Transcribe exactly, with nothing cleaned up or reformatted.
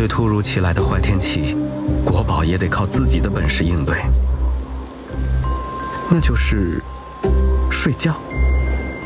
对突如其来的坏天气，国宝也得靠自己的本事应对，那就是睡觉。